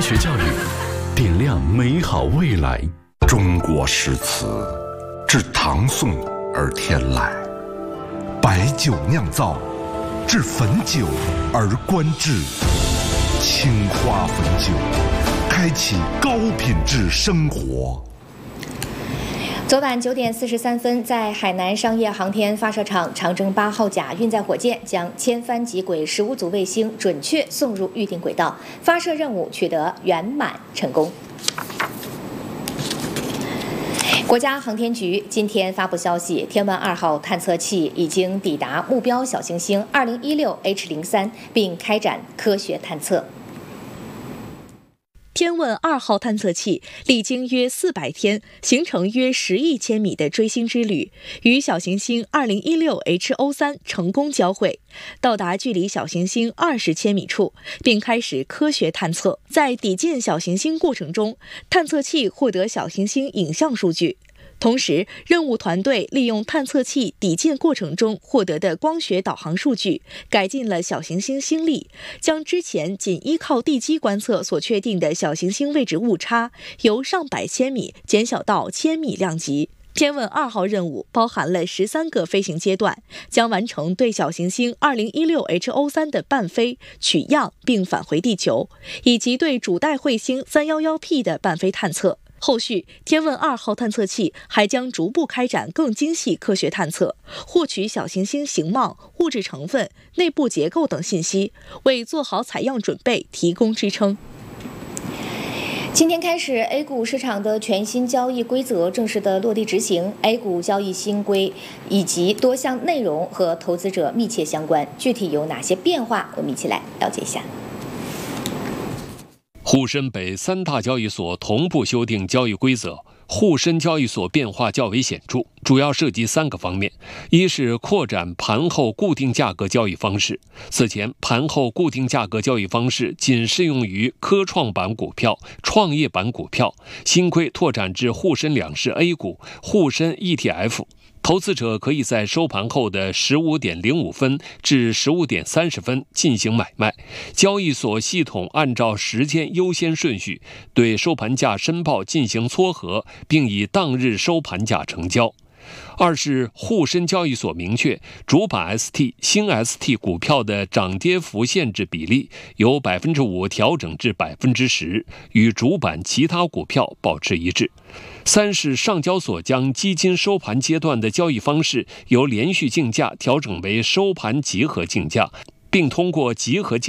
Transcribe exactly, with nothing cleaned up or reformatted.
学教育，点亮美好未来。 中国诗词自唐宋而天来，白酒酿造，至汾酒而观致。青花汾酒，开启高品质生活。 昨晚九点四十三分，在海南商业航天发射场长征八号甲运载火箭将千帆极轨十五组卫星准确送入预定轨道，发射任务取得圆满成功。国家航天局今天发布消息，天问二号探测器已经抵达目标小行星二零一六 H 零三，并开展科学探测。 天问二号探测器历经约四百天，行程约十亿千米的追星之旅，与小行星二零一六 H O 三成功交会，到达距离小行星二十千米处，并开始科学探测。在抵近小行星过程中，探测器获得小行星影像数据。同时，任务团队利用探测器抵近过程中获得的光学导航数据，改进了小行星星力，将之前仅依靠地基观测所确定的小行星位置误差由上百千米减小到千米量级。天问二号任务包含了十三个飞行阶段，将完成对小行星二零一六 H O 三的伴飞、取样并返回地球，以及对主带彗星三一一 P 的伴飞探测。后续，天问二号探测器还将逐步开展更精细科学探测，获取小行星形貌、物质成分、内部结构等信息，为做好采样准备提供支撑。 今天开始 ，A 股市场的全新交易规则正式的落地执行。A 股交易新规以及多项内容和投资者密切相关，具体有哪些变化？我们一起来了解一下。 沪深北三大交易所同步修订交易规则，沪深交易所变化较为显著，主要涉及三个方面：一是扩展盘后固定价格交易方式，此前盘后固定价格交易方式仅适用于科创板股票、创业板股票，新规拓展至沪深两市 A 股、沪深 E T F。投资者可以在收盘后的十五点零五分至十五点三十分进行买卖，交易所系统按照时间优先顺序对收盘价申报进行撮合，并以当日收盘价成交。二是沪深交易所明确，主板 S T、新 S T 股票的涨跌幅限制比例由百分之五调整至百分之十，与主板其他股票保持一致。三是上交所将基金收盘阶段的交易方式由连续竞价调整为收盘集合竞价，并通过集合竞